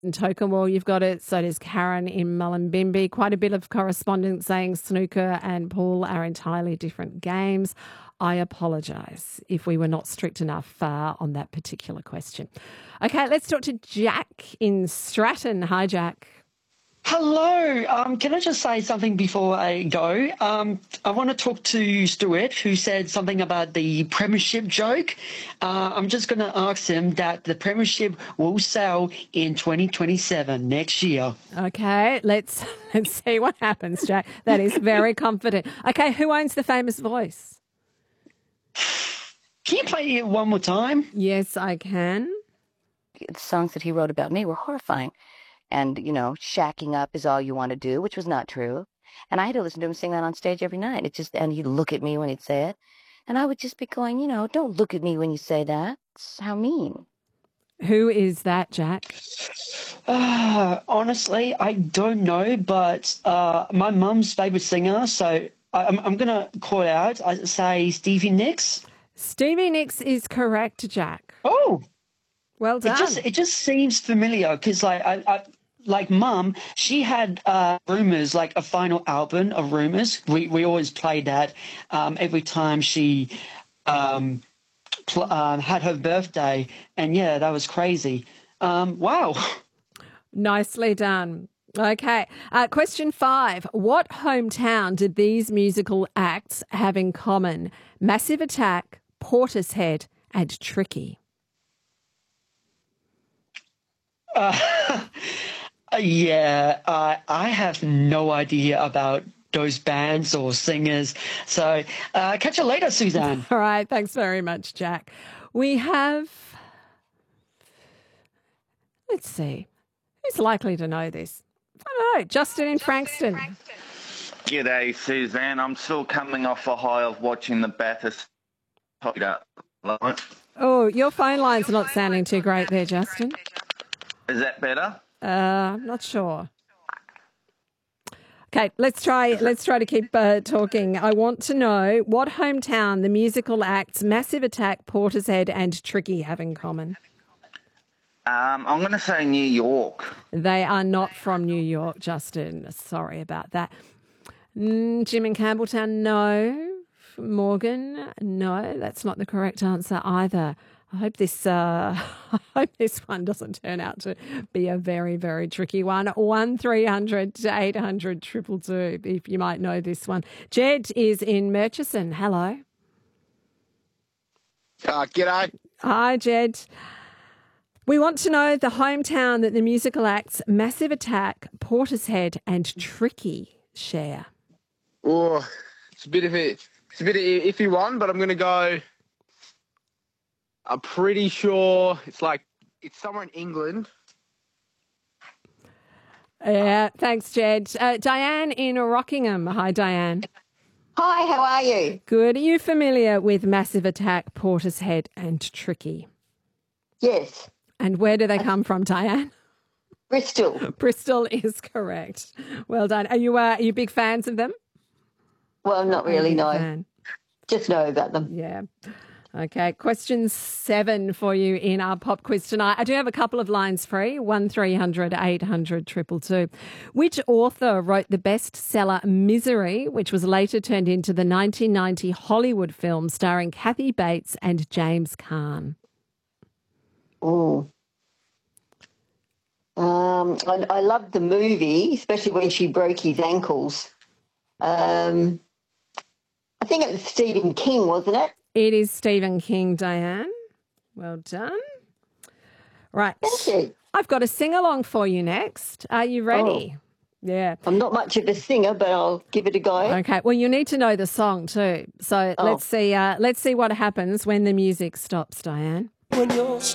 In Tokawal, you've got it. So does Karen in Mullumbimby. Quite a bit of correspondence saying snooker and pool are entirely different games. I apologise if we were not strict enough on that particular question. Okay, let's talk to Jack in Stratton. Hi, Jack. Hello. Can I just say something before I go? I want to talk to Stuart, who said something about the premiership joke. I'm just going to ask him that the premiership will sell in 2027, next year. Okay, let's see what happens, Jack. That is very confident. Okay, who owns the famous voice? Can you play it one more time? Yes, I can. The songs that he wrote about me were horrifying. And, shacking up is all you want to do, which was not true. And I had to listen to him sing that on stage every night. And he'd look at me when he'd say it. And I would just be going, don't look at me when you say that. It's how mean. Who is that, Jack? Honestly, I don't know, but my mum's favourite singer, so I'm going to call it out. I say Stevie Nicks. Stevie Nicks is correct, Jack. Oh, well done. It just seems familiar because, like Mum, she had Rumours, like a final album of Rumours. We always played that every time she had her birthday, and yeah, that was crazy. Wow. Nicely done. Okay. Question 5. What hometown did these musical acts have in common? Massive Attack, Portishead, and Tricky. Yeah, I have no idea about those bands or singers. So catch you later, Suzanne. All right. Thanks very much, Jack. We have, let's see, who's likely to know this? I don't know. Justin in Frankston. G'day, Suzanne. I'm still coming off a high of watching the Bathurst. Oh, your phone line's not sounding too great there, Justin. Is that better? I'm not sure. Okay, let's try to keep talking. I want to know what hometown the musical acts Massive Attack, Portishead and Tricky have in common. I'm going to say New York. They are not from New York, Justin. Sorry about that. Jim in Campbelltown, no. Morgan, no. That's not the correct answer either. I hope this one doesn't turn out to be a very, very tricky one. 1300 800 222 if you might know this one. Jed is in Murchison. Hello. G'day. Hi, Jed. We want to know the hometown that the musical acts Massive Attack, Portishead and Tricky share. Oh, it's a bit of an iffy one, but I'm going to go... I'm pretty sure it's somewhere in England. Yeah, thanks, Jed. Diane in Rockingham. Hi, Diane. Hi, how are you? Good. Are you familiar with Massive Attack, Portishead and Tricky? Yes. And where do they come from, Diane? Bristol. Bristol is correct. Well done. Are you big fans of them? Well, not really, no. Fan? Just know about them. Yeah. Okay, question 7 for you in our pop quiz tonight. I do have a couple of lines free, 1300 800 222. Which author wrote the bestseller Misery, which was later turned into the 1990 Hollywood film starring Kathy Bates and James Caan? Oh. I loved the movie, especially when she broke his ankles. I think it was Stephen King, wasn't it? It is Stephen King, Diane. Well done. Right. Thank you. I've got a sing-along for you next. Are you ready? Oh. Yeah. I'm not much of a singer, but I'll give it a go. Okay. Well, you need to know the song too. So let's see what happens when the music stops, Diane. When you're